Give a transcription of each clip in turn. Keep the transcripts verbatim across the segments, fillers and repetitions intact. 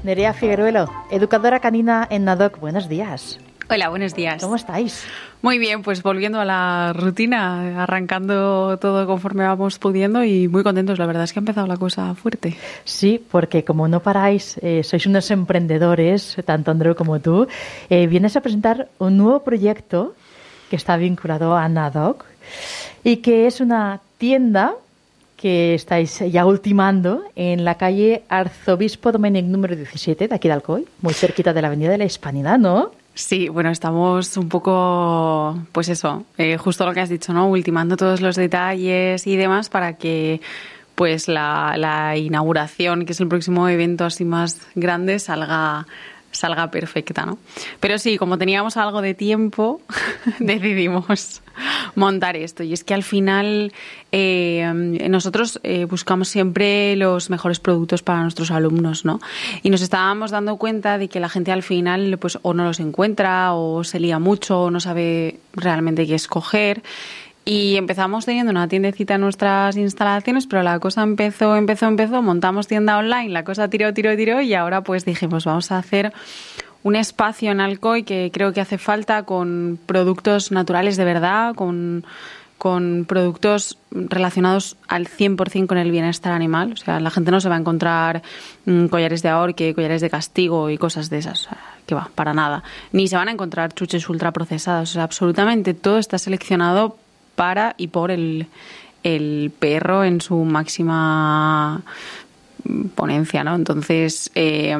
Nerea Figueruelo, educadora canina en Nadoc. Buenos días. Hola, buenos días. ¿Cómo estáis? Muy bien, pues volviendo a la rutina, arrancando todo conforme vamos pudiendo y muy contentos. La verdad es que ha empezado la cosa fuerte. Sí, porque como no paráis, eh, sois unos emprendedores, tanto Andreu como tú, eh, vienes a presentar un nuevo proyecto que está vinculado a Nadoc y que es una tienda que estáis ya ultimando en la calle Arzobispo Domenech número diecisiete de aquí de Alcoy, muy cerquita de la Avenida de la Hispanidad, ¿no? Sí, bueno, estamos un poco, pues eso, eh, justo lo que has dicho, ¿no? Ultimando todos los detalles y demás para que pues la, la inauguración, que es el próximo evento así más grande, salga salga perfecta, ¿no? Pero sí, como teníamos algo de tiempo, decidimos montar esto. Y es que al final eh, nosotros eh, buscamos siempre los mejores productos para nuestros alumnos, ¿no? Y nos estábamos dando cuenta de que la gente al final pues o no los encuentra o se lía mucho o no sabe realmente qué escoger. Y empezamos teniendo una tiendecita en nuestras instalaciones, pero la cosa empezó, empezó, empezó, montamos tienda online, la cosa tiró, tiró, tiró y ahora pues dijimos, vamos a hacer un espacio en Alcoy que creo que hace falta con productos naturales de verdad, con, con productos relacionados al cien por ciento con el bienestar animal. O sea, la gente no se va a encontrar mmm, collares de ahorque, collares de castigo y cosas de esas. O sea, que va, para nada. Ni se van a encontrar chuches ultraprocesados. O sea, absolutamente todo está seleccionado para y por el, el perro en su máxima ponencia, ¿no? Entonces, eh,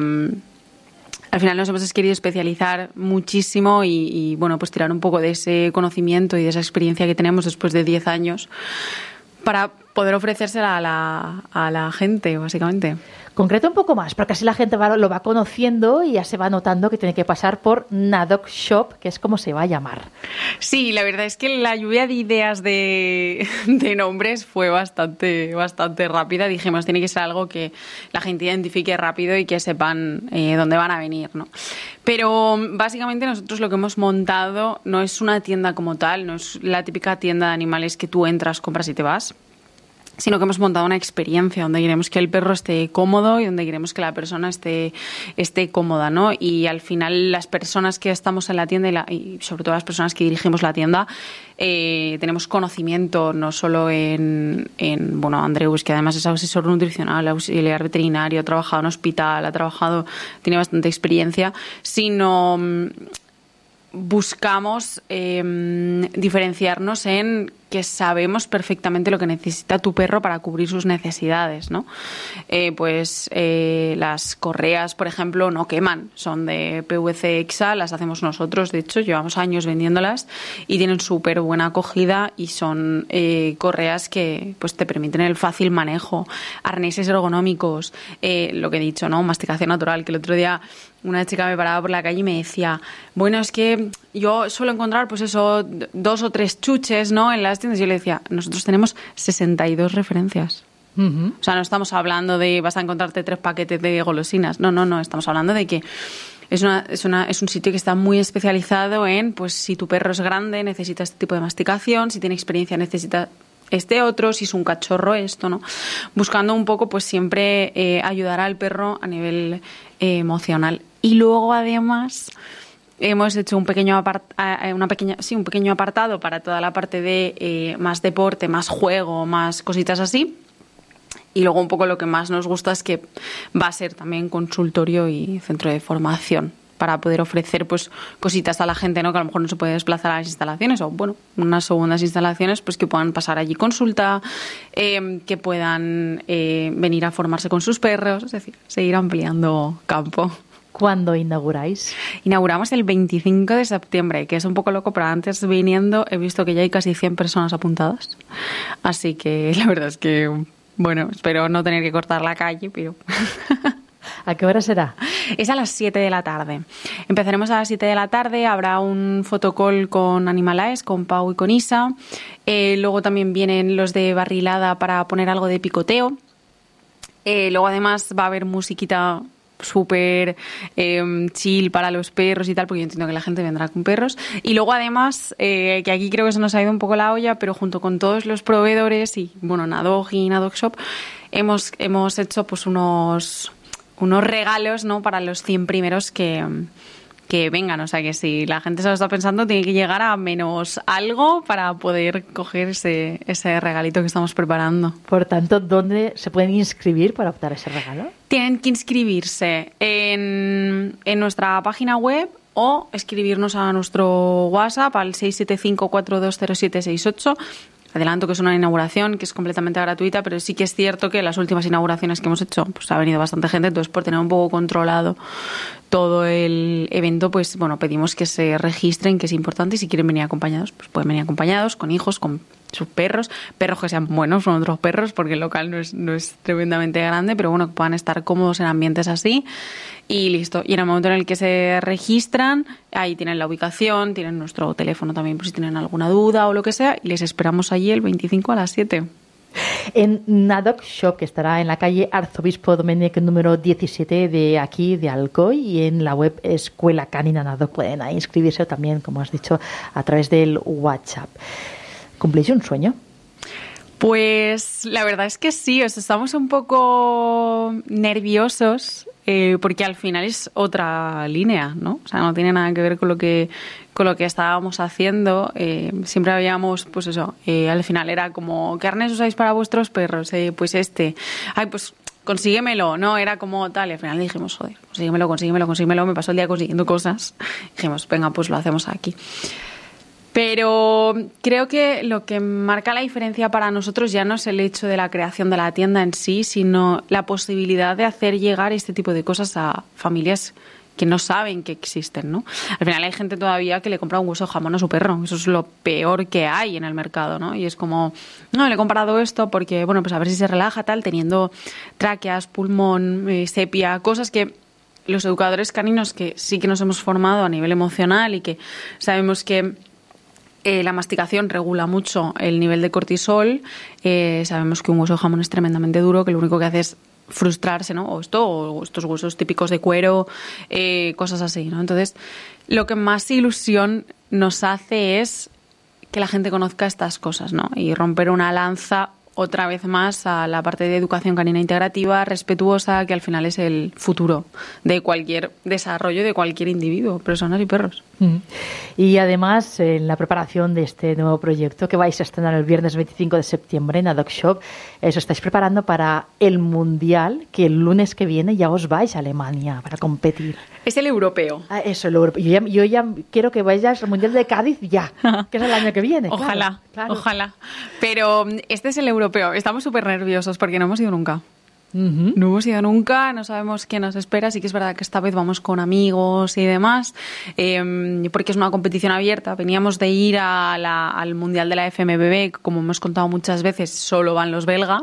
al final nos hemos querido especializar muchísimo y, y, bueno, pues tirar un poco de ese conocimiento y de esa experiencia que tenemos después de diez años para poder ofrecérsela a la, a la gente, básicamente. Concreta un poco más, porque así la gente va, lo va conociendo y ya se va notando que tiene que pasar por Nadoc Shop, que es como se va a llamar. Sí, la verdad es que la lluvia de ideas de, de nombres fue bastante, bastante rápida. Dijimos, tiene que ser algo que la gente identifique rápido y que sepan eh, dónde van a venir, ¿no? Pero básicamente nosotros lo que hemos montado no es una tienda como tal, no es la típica tienda de animales que tú entras, compras y te vas, sino que hemos montado una experiencia donde queremos que el perro esté cómodo y donde queremos que la persona esté, esté cómoda, ¿no? Y al final las personas que estamos en la tienda y, la, y sobre todo las personas que dirigimos la tienda eh, tenemos conocimiento no solo en, en, bueno, Andreu, que además es asesor nutricional, auxiliar veterinario, ha trabajado en hospital, ha trabajado, tiene bastante experiencia, sino buscamos eh, diferenciarnos en que sabemos perfectamente lo que necesita tu perro para cubrir sus necesidades, ¿no? Eh, pues eh, las correas, por ejemplo, no queman, son de P V C Exa, las hacemos nosotros, de hecho, llevamos años vendiéndolas y tienen súper buena acogida y son eh, correas que pues te permiten el fácil manejo, arneses ergonómicos, eh, lo que he dicho, ¿no? Masticación natural, que el otro día una chica me paraba por la calle y me decía, bueno, es que yo suelo encontrar, pues eso, dos o tres chuches, ¿no?, en las tiendas. Yo le decía, nosotros tenemos sesenta y dos referencias. Uh-huh. O sea, no estamos hablando de vas a encontrarte tres paquetes de golosinas. No, no, no. Estamos hablando de que es, una, es, una, es un sitio que está muy especializado en, pues, si tu perro es grande, necesita este tipo de masticación, si tiene experiencia, necesita este otro, si es un cachorro, esto, ¿no? Buscando un poco, pues, siempre eh, ayudar al perro a nivel eh, emocional. Y luego, además, hemos hecho un pequeño apart- una pequeña, sí, un pequeño apartado para toda la parte de eh, más deporte, más juego, más cositas así. Y luego un poco lo que más nos gusta es que va a ser también consultorio y centro de formación para poder ofrecer pues cositas a la gente, ¿no?, que a lo mejor no se puede desplazar a las instalaciones, o bueno, unas segundas instalaciones, pues que puedan pasar allí consulta, eh, que puedan eh, venir a formarse con sus perros, es decir, seguir ampliando campo. ¿Cuándo inauguráis? Inauguramos el veinticinco de septiembre, que es un poco loco, pero antes viniendo he visto que ya hay casi cien personas apuntadas. Así que la verdad es que, bueno, espero no tener que cortar la calle, pero... ¿A qué hora será? Es a las siete de la tarde. Empezaremos a las siete de la tarde, habrá un fotocall con Animalaes, con Pau y con Isa. Eh, luego también vienen los de Barrilada para poner algo de picoteo. Eh, luego además va a haber musiquita súper eh, chill para los perros y tal, porque yo entiendo que la gente vendrá con perros. Y luego además, eh, que aquí creo que se nos ha ido un poco la olla, pero junto con todos los proveedores y, bueno, Nadoc y Nadoc Shop, hemos, hemos hecho pues unos unos regalos, ¿no?, para los cien primeros que, que vengan. O sea que si la gente se lo está pensando, tiene que llegar a menos algo para poder coger ese, ese regalito que estamos preparando. Por tanto, ¿dónde se pueden inscribir para optar a ese regalo? Tienen que inscribirse en, en nuestra página web o escribirnos a nuestro WhatsApp al seis siete cinco, cuatro dos cero siete seis ocho. Adelanto que es una inauguración que es completamente gratuita, pero sí que es cierto que las últimas inauguraciones que hemos hecho, pues ha venido bastante gente, entonces por tener un poco controlado todo el evento, pues bueno, pedimos que se registren, que es importante, y si quieren venir acompañados, pues pueden venir acompañados, con hijos, con sus perros, perros que sean buenos, son otros perros, porque el local no es, no es tremendamente grande, pero bueno, que puedan estar cómodos en ambientes así, y listo. Y en el momento en el que se registran, ahí tienen la ubicación, tienen nuestro teléfono también por si tienen alguna duda o lo que sea, y les esperamos allí el veinticinco a las siete. En Nadok Shop, que estará en la calle Arzobispo Domenech número diecisiete de aquí, de Alcoy, y en la web Escuela Canina Nadok pueden ahí inscribirse también, como has dicho, a través del WhatsApp. ¿Cumplís un sueño? Pues la verdad es que sí, o sea, estamos un poco nerviosos eh, porque al final es otra línea, ¿no? O sea, no tiene nada que ver con lo que con lo que estábamos haciendo. Eh, siempre habíamos, pues eso, eh, al final era como, ¿qué arnés usáis para vuestros perros? Eh, pues este. Ay, pues consíguemelo, ¿no? Era como tal, y al final dijimos, joder, consíguemelo, consíguemelo, consíguemelo. Me pasó el día consiguiendo cosas. Dijimos, venga, pues lo hacemos aquí. Pero creo que lo que marca la diferencia para nosotros ya no es el hecho de la creación de la tienda en sí, sino la posibilidad de hacer llegar este tipo de cosas a familias que no saben que existen, ¿no? Al final hay gente todavía que le compra un hueso de jamón a su perro. Eso es lo peor que hay en el mercado, ¿no? Y es como, no, le he comprado esto porque, bueno, pues a ver si se relaja, tal, teniendo tráqueas, pulmón, eh, sepia, cosas que los educadores caninos que sí que nos hemos formado a nivel emocional y que sabemos que Eh, la masticación regula mucho el nivel de cortisol. Eh, sabemos que un hueso de jamón es tremendamente duro, que lo único que hace es frustrarse, ¿no? O esto, o estos huesos típicos de cuero, eh, cosas así, ¿no? Entonces, lo que más ilusión nos hace es que la gente conozca estas cosas, ¿no? Y romper una lanza otra vez más a la parte de educación canina integrativa, respetuosa, que al final es el futuro de cualquier desarrollo de cualquier individuo, personas y perros. Mm. Y además, en la preparación de este nuevo proyecto que vais a estrenar el viernes veinticinco de septiembre en Nadok Shop, os estáis preparando para el Mundial, que el lunes que viene ya os vais a Alemania para competir. Es el europeo. Ah, eso, el europeo. Yo ya, yo ya quiero que vayas al Mundial de Cádiz ya, que es el año que viene. Ojalá, claro, claro. ojalá. Pero este es el europeo. Estamos súper nerviosos porque no hemos ido nunca. Uh-huh. No hemos ido nunca, no sabemos qué nos espera. Sí que es verdad que esta vez vamos con amigos y demás, eh, porque es una competición abierta. Veníamos de ir a la, al Mundial de la F M B B, como hemos contado muchas veces, solo van los belga.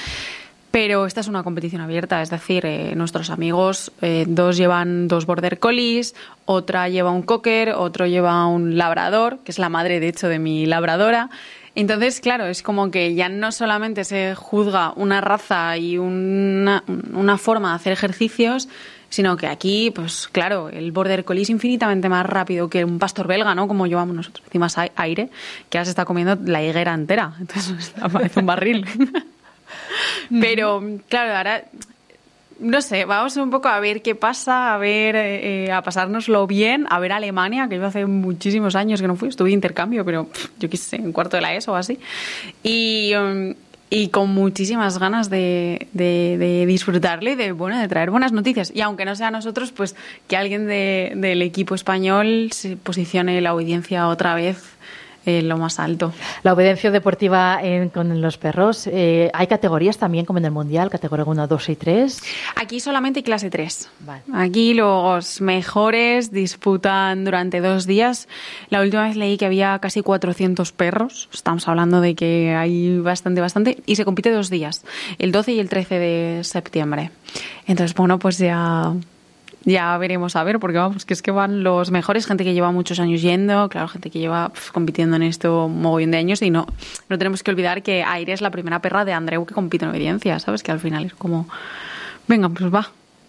Pero esta es una competición abierta, es decir, eh, nuestros amigos, eh, dos llevan dos border collies, otra lleva un cocker, otro lleva un labrador, que es la madre, de hecho, de mi labradora. Entonces, claro, es como que ya no solamente se juzga una raza y una, una forma de hacer ejercicios, sino que aquí, pues claro, el border collie es infinitamente más rápido que un pastor belga, ¿no? Como llevamos nosotros. Encima es aire, que ahora se está comiendo la higuera entera. Entonces, parece un barril. Pero, claro, ahora, no sé, vamos un poco a ver qué pasa, a ver, eh, a pasárnoslo bien, a ver Alemania, que yo hace muchísimos años que no fui, estuve de intercambio, pero pff, yo qué sé, en cuarto de la ESO o así. Y, um, y con muchísimas ganas de, de, de disfrutarle y de, bueno, de traer buenas noticias. Y aunque no sea nosotros, pues que alguien de, del equipo español se posicione la audiencia otra vez en lo más alto. La obediencia deportiva en, con los perros, eh, ¿hay categorías también como en el Mundial? ¿Categoría uno, dos y tres? Aquí solamente clase tres. Vale. Aquí los mejores disputan durante dos días. La última vez leí que había casi cuatrocientos perros. Estamos hablando de que hay bastante, bastante. Y se compite dos días, el doce y el trece de septiembre. Entonces, bueno, pues ya... Ya veremos a ver, porque vamos, que es que van los mejores, gente que lleva muchos años yendo, claro, gente que lleva pf, compitiendo en esto un mogollón de años, y no, no tenemos que olvidar que Aire es la primera perra de Andreu que compite en obediencia, ¿sabes? Que al final es como, venga, pues va.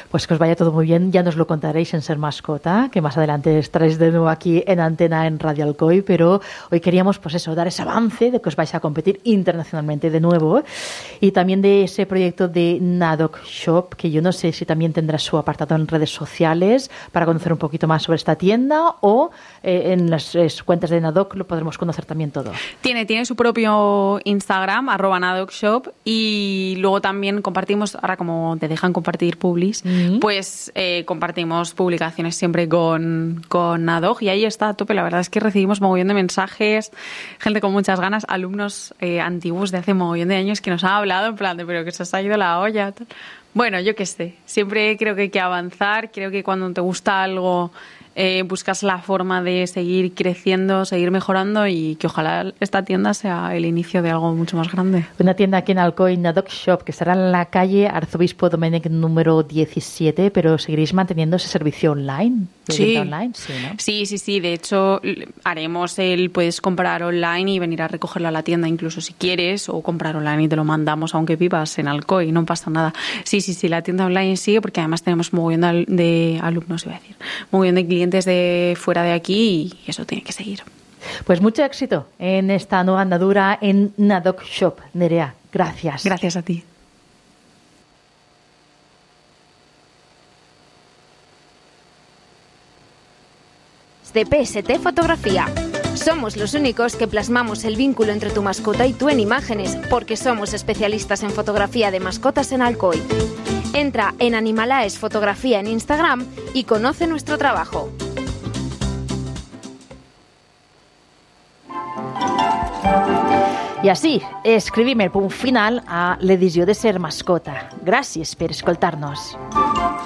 Pues que os vaya todo muy bien, ya nos lo contaréis en Ser Mascota, que más adelante estaréis de nuevo aquí en antena en Radio Alcoy, pero hoy queríamos pues eso, dar ese avance de que os vais a competir internacionalmente de nuevo y también de ese proyecto de Nadok Shop, que yo no sé si también tendrá su apartado en redes sociales para conocer un poquito más sobre esta tienda o eh, en las eh, cuentas de Nadok lo podremos conocer también todo. Tiene, tiene su propio Instagram, arroba Nadok Shop, y luego también compartimos, ahora como te dejan compartir publis, mm-hmm. pues eh, compartimos publicaciones siempre con, con Nadok y ahí está a tope. La verdad es que recibimos mogollón de mensajes, gente con muchas ganas, alumnos eh, antiguos de hace mogollón de años que nos han hablado en plan de pero que se os ha ido la olla. Tal. Bueno, yo qué sé, siempre creo que hay que avanzar, creo que cuando te gusta algo eh, buscas la forma de seguir creciendo, seguir mejorando y que ojalá esta tienda sea el inicio de algo mucho más grande. Una tienda aquí en Alcoy, Nadok Shop, que estará en la calle Arzobispo Domenech número diecisiete, pero seguiréis manteniendo ese servicio online. Sí. Online? Sí, ¿no? sí, sí, sí. De hecho, haremos el puedes comprar online y venir a recogerlo a la tienda incluso si quieres, o comprar online y te lo mandamos aunque vivas en Alcoy, no pasa nada. Sí, sí, sí, la tienda online sigue porque además tenemos un mogollón de, de alumnos, iba a decir, un mogollón de clientes de fuera de aquí y eso tiene que seguir. Pues mucho éxito en esta nueva andadura en Nadok Shop. Nerea, gracias. Gracias a ti. De P S T Fotografía. Somos los únicos que plasmamos el vínculo entre tu mascota y tú en imágenes, porque somos especialistas en fotografía de mascotas en Alcoy. Entra en Animalaes Fotografía en Instagram y conoce nuestro trabajo. I així, escrivim el punt final a l'edició de Ser Mascota. Gràcies per escoltar-nos.